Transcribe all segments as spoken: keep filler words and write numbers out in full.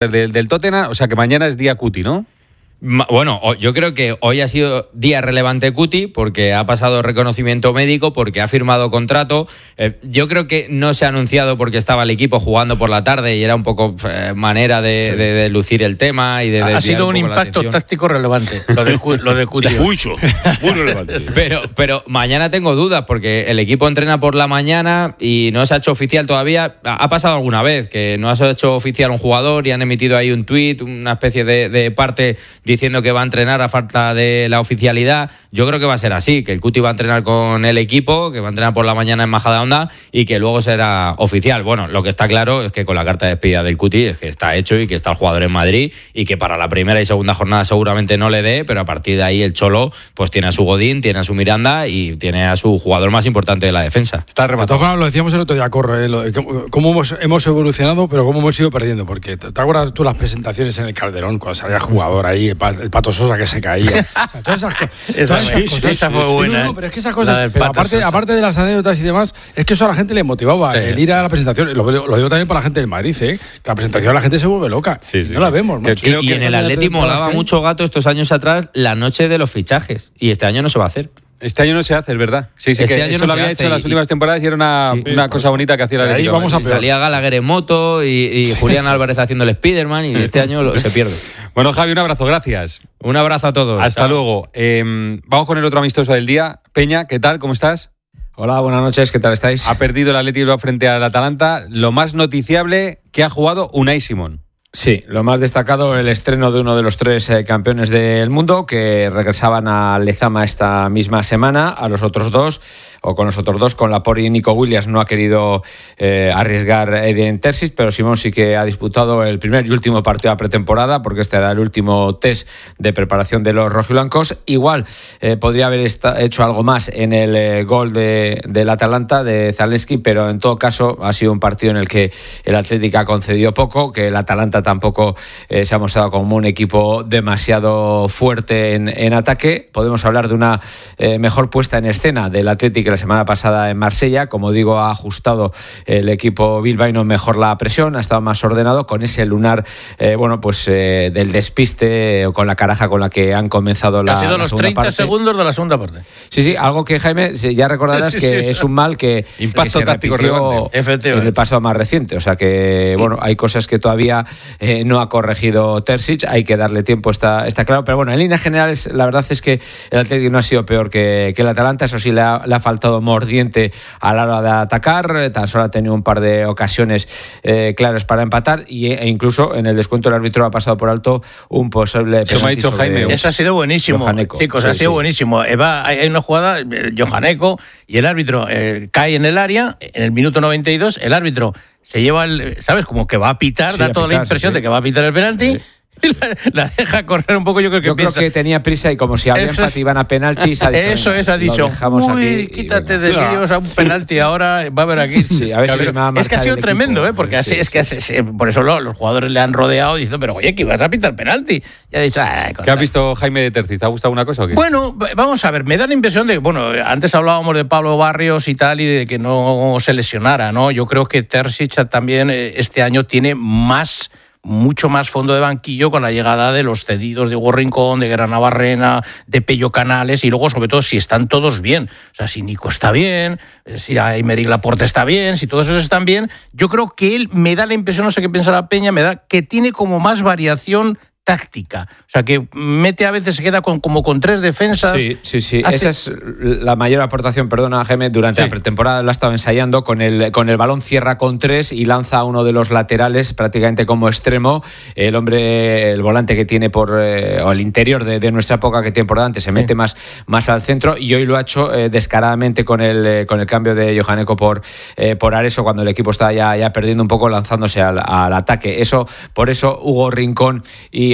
del, del Tottenham, o sea que mañana es día Cuti, ¿no? Bueno, yo creo que hoy ha sido día relevante Cuti porque ha pasado reconocimiento médico, porque ha firmado contrato. Eh, yo creo que no se ha anunciado porque estaba el equipo jugando por la tarde y era un poco eh, manera de, sí. de, de lucir el tema y de ha sido un, un impacto táctico relevante lo de, lo de Cuti. Mucho, muy relevante. Pero, pero mañana tengo dudas porque el equipo entrena por la mañana y no se ha hecho oficial todavía. Ha pasado alguna vez que no se ha hecho oficial un jugador y han emitido ahí un tuit, una especie de, de parte diciendo que va a entrenar a falta de la oficialidad. Yo creo que va a ser así, que el Cuti va a entrenar con el equipo, que va a entrenar por la mañana en Majadahonda y que luego será oficial. Bueno, lo que está claro es que con la carta de despedida del Cuti es que está hecho y que está el jugador en Madrid y que para la primera y segunda jornada seguramente no le dé, pero a partir de ahí el Cholo pues tiene a su Godín, tiene a su Miranda y tiene a su jugador más importante de la defensa. Está rematado. Lo decíamos el otro día, Corro, ¿eh? Lo, cómo hemos, hemos evolucionado, pero cómo hemos ido perdiendo, porque ¿te acuerdas tú las presentaciones en el Calderón cuando salía jugador ahí, el, el Pato Sosa que se caía? O sea, todas esas, co- esa, todas esas cosas. Esa fue buena. No, no, pero es que esas cosas, pero aparte, aparte de las anécdotas y demás, es que eso a la gente le motivaba, sí. el ir a la presentación. Lo, lo digo también para la gente del Madrid, ¿eh? La presentación la gente se vuelve loca. Sí, sí. No la vemos, ¿no? Y, creo y que en el Atleti molaba mucho, Gato, estos años atrás, la noche de los fichajes. Y este año no se va a hacer. Este año no se hace, es verdad. Sí, sí, este que año eso no lo había hecho en las últimas temporadas y era una, sí, una cosa bonita que hacía la Atlético. Vamos a sí, salía Gallagher en moto y, y sí, Julián sí, Álvarez sí. haciendo el Spiderman y este año lo, se pierde. Bueno, Javi, un abrazo, gracias. Un abrazo a todos. Hasta Chao. luego. Eh, vamos con el otro amistoso del día. Peña, ¿qué tal? ¿Cómo estás? Hola, buenas noches, ¿qué tal estáis? Ha perdido el Atleti frente al Atalanta. Lo más noticiable que ha jugado Unai Simón. Sí, lo más destacado, el estreno de uno de los tres eh, campeones del mundo que regresaban a Lezama esta misma semana. A los otros dos, o con los otros dos, con Laporte y Nico Williams, no ha querido eh, arriesgar Edin Terzic, pero Simón sí que ha disputado el primer y último partido de pretemporada, porque este era el último test de preparación de los rojiblancos. Igual eh, podría haber esta, hecho algo más en el eh, gol de, del Atalanta, de Zalewski, pero en todo caso ha sido un partido en el que el Atlético ha concedido poco, que el Atalanta tampoco eh, se ha mostrado como un equipo demasiado fuerte en, en ataque. Podemos hablar de una eh, mejor puesta en escena del Atlético la semana pasada en Marsella. Como digo, ha ajustado el equipo bilbaíno mejor la presión, ha estado más ordenado con ese lunar eh, bueno pues eh, del despiste o con la caraja con la que han comenzado la, ha sido la los segunda treinta parte. Segundos de la segunda parte. Sí, sí, algo que, Jaime, ya recordarás sí, que sí, es un mal que, impacto que se táctico repitió en el pasado más reciente. O sea que, bueno, hay cosas que todavía eh, no ha corregido Terzic, hay que darle tiempo, está, está claro. Pero bueno, en líneas generales, la verdad es que el Atlético no ha sido peor que, que el Atalanta. Eso sí, le ha, le ha faltado mordiente a la hora de atacar. Tan solo ha tenido un par de ocasiones eh, claras para empatar y, e incluso en el descuento el árbitro ha pasado por alto un posible penalti. Eso me ha dicho Jaime. Eso ha sido buenísimo. Johaneco. Chicos, sí, ha sido sí. buenísimo. Eva, hay una jugada, eh, Johaneco, y el árbitro eh, cae en el área, en el minuto noventa y dos, el árbitro se lleva el, ¿sabes? Como que va a pitar, sí, da toda pitar, la impresión sí. de que va a pitar el penalti. Sí. La, la deja correr un poco, yo creo que yo piensa. creo que tenía prisa y como si había empate iban a penaltis ha dicho, eso es, ha dicho uy, quítate de líos a un penalti ahora, va a haber aquí sí, a ver si se me va a es que ha sido tremendo, ¿eh? Porque sí, así, es que sí. Así, por eso lo, los jugadores le han rodeado diciendo, pero oye, que ibas a pitar penalti y ha dicho, ¿qué has visto, Jaime, de Terzic? ¿Te ha gustado una cosa o qué? Bueno, vamos a ver, me da la impresión de, bueno, antes hablábamos de Pablo Barrios y tal y de que no se lesionara, ¿no? Yo creo que Terzic también este año tiene más mucho más fondo de banquillo con la llegada de los cedidos de Hugo Rincón, de Guerra Navarrena, de Pello Canales y luego sobre todo si están todos bien, o sea, si Nico está bien, si Aymeric Laporte está bien, si todos esos están bien, yo creo que él me da la impresión, no sé qué pensará Peña, me da que tiene como más variación táctica, o sea que mete a veces se queda con, como con tres defensas. Sí, sí, sí, hace... esa es la mayor aportación, perdona Jaime, durante sí. la pretemporada lo ha estado ensayando, con el, con el balón cierra con tres y lanza a uno de los laterales prácticamente como extremo, el hombre, el volante que tiene por, eh, o el interior de, de nuestra época que tiene por delante, se mete sí. más, más al centro y hoy lo ha hecho eh, descaradamente con el, eh, con el cambio de Johaneco por, eh, por Areso cuando el equipo está ya, ya perdiendo un poco, lanzándose al, al ataque. Eso, por eso Hugo Rincón y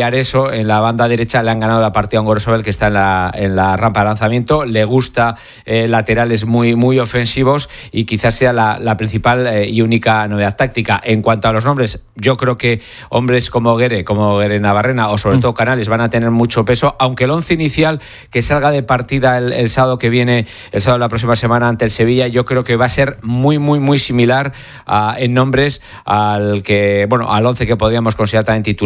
cambiar eso. En la banda derecha le han ganado la partida a un Gorosabel que está en la, en la rampa de lanzamiento. Le gusta eh, laterales muy, muy ofensivos y quizás sea la, la principal eh, y única novedad táctica. En cuanto a los nombres, yo creo que hombres como Guere, como Guere Navarrena o sobre todo Canales van a tener mucho peso, aunque el once inicial que salga de partida el, el sábado que viene, el sábado de la próxima semana ante el Sevilla, yo creo que va a ser muy, muy, muy similar a, en nombres al que, bueno, al once que podríamos considerar también titular